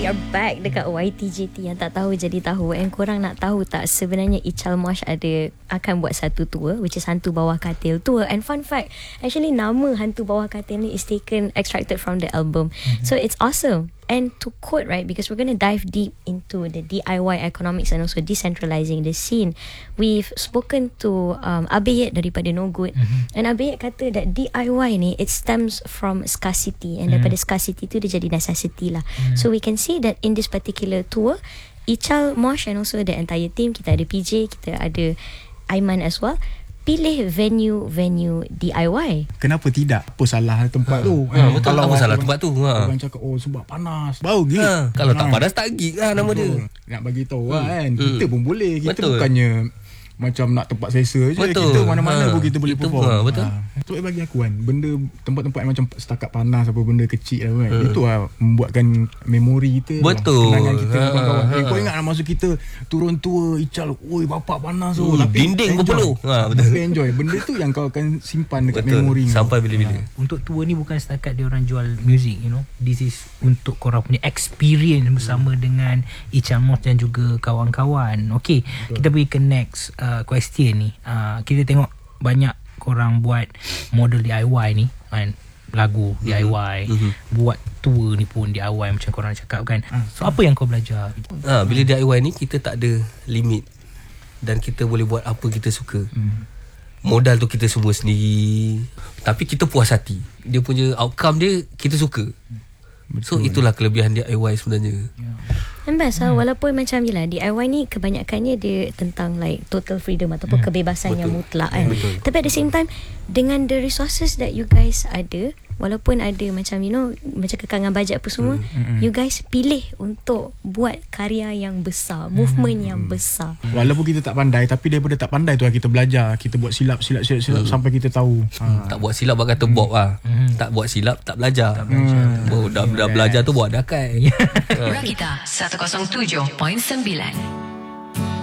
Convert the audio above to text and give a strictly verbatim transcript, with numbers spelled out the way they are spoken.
We are back dekat Y T J T. Yang tak tahu jadi tahu. And korang nak tahu tak, sebenarnya Ical Mosh ada akan buat satu tour, which is Hantu Bawah Katil Tour. And fun fact, actually nama Hantu Bawah Katil ni is taken, extracted from the album. Mm-hmm. So it's awesome. And to quote, right, because we're going to dive deep into the D I Y economics and also decentralizing the scene. We've spoken to um, Abeyet daripada No Good. Mm-hmm. And Abeyet kata that D I Y ni, it stems from scarcity. And mm-hmm. daripada scarcity tu dia jadi necessity lah. Mm-hmm. So we can see that in this particular tour, Ical Mosh and also the entire team, kita ada P J, kita ada Aiman as well, pilih venue-venue D I Y. Kenapa tidak? Apa salah tempat ha. tu? Ha, betul, kalau apa salah tempat tu? Ha. Orang cakap, oh sebab panas. Bau gig. Ha. Kalau ha. tak panas, tak gig lah nama betul. dia. Nak bagi tahu hmm. kan. Hmm. Kita pun boleh. Kita betul. bukannya macam nak tempat selesa je. Betul. Kita mana-mana ha. pun kita boleh kita perform. Ha, betul. Ha. So bagi aku kan, benda tempat-tempat yang macam setakat panas, apa benda kecil lah kan. Hmm. Itu lah membuatkan memori kita. Betul. Lah. Kenangan kita ha. kawan-kawan. Ha. Eh, kau ingat lah masa kita turun tour Ical, oi bapak panas tu. Hmm. Dinding berpeluh. Ha, betul. Tapi enjoy. Benda tu yang kau akan simpan dekat betul. memori. Sampai bila-bila. Ha. Untuk tour ni bukan setakat dia orang jual music, you know. This is untuk korang punya experience bersama hmm. dengan Ical Mosh dan juga kawan-kawan. Okay, betul. Kita pergi ke next uh, question ni. Uh, kita tengok banyak korang buat model D I Y ni kan, lagu mm-hmm. D I Y, mm-hmm. buat tour ni pun D I Y macam korang cakap kan. So apa yang kau belajar? Ha, bila D I Y ni kita tak ada limit dan kita boleh buat apa kita suka. Mm. Modal tu kita semua sendiri, tapi kita puas hati. Dia punya outcome dia kita suka. Betul. So itulah kelebihan D I Y sebenarnya. Yeah. And best lah, hmm. walaupun macam je lah D I Y ni kebanyakannya dia tentang like total freedom ataupun hmm. kebebasan betul. yang mutlak kan. Betul. Tapi at the same time, dengan the resources that you guys ada, walaupun ada macam you know macam kekangan bajet apa semua, hmm. you guys pilih untuk buat karya yang besar, movement hmm. yang besar. Walaupun kita tak pandai, tapi daripada tak pandai tu lah kita belajar, kita buat silap silap silap, silap hmm. sampai kita tahu. Hmm. Ha. Tak buat silap bak kata Bob lah. Hmm. Tak buat silap tak belajar. Tak belajar. Hmm. Oh, dah, dah belajar tu buat dakai. Rakita seratus tujuh perpuluhan sembilan.